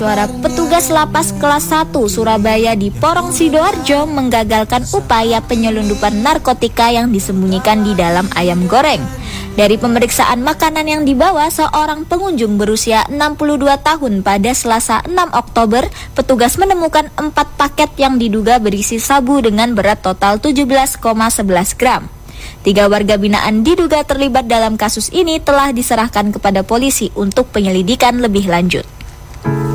Suara petugas lapas kelas 1 Surabaya di Porong Sidoarjo menggagalkan upaya penyelundupan narkotika yang disembunyikan di dalam ayam goreng. Dari pemeriksaan makanan yang dibawa seorang pengunjung berusia 62 tahun pada Selasa 6 Oktober, petugas menemukan 4 paket yang diduga berisi sabu dengan berat total 17,11 gram. 3 warga binaan diduga terlibat dalam kasus ini telah diserahkan kepada polisi untuk penyelidikan lebih lanjut.